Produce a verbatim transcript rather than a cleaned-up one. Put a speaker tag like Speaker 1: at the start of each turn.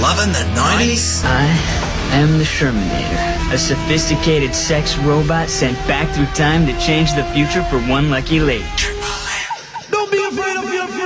Speaker 1: Loving the nineties?
Speaker 2: I am the Shermanator, a sophisticated sex robot sent back through time to change the future for one lucky lady.